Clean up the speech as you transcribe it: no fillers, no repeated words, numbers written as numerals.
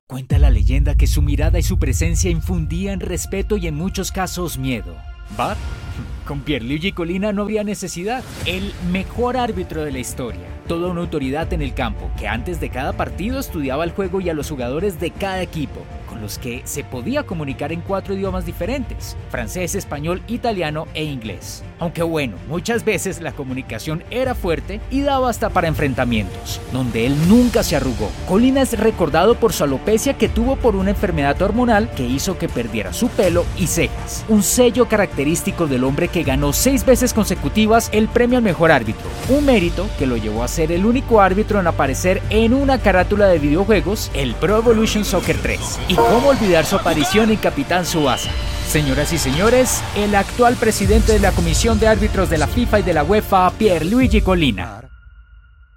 Cuenta la leyenda que su mirada y su presencia infundían respeto y en muchos casos miedo. ¿VAR? Con Pierluigi Collina no habría necesidad. El mejor árbitro de la historia. Toda una autoridad en el campo, que antes de cada partido estudiaba el juego y a los jugadores de cada equipo, con los que se podía comunicar en 4 idiomas diferentes: francés, español, italiano e inglés. Aunque bueno, muchas veces la comunicación era fuerte y daba hasta para enfrentamientos, donde él nunca se arrugó. Collina es recordado por su alopecia que tuvo por una enfermedad hormonal que hizo que perdiera su pelo y cejas, un sello característico del hombre que ganó 6 veces consecutivas el premio al mejor árbitro, un mérito que lo llevó a ser el único árbitro en aparecer en una carátula de videojuegos, el Pro Evolution Soccer 3. Y cómo olvidar su aparición en Capitán Tsubasa. Señoras y señores, el actual presidente de la Comisión de Árbitros de la FIFA y de la UEFA, Pierluigi Collina.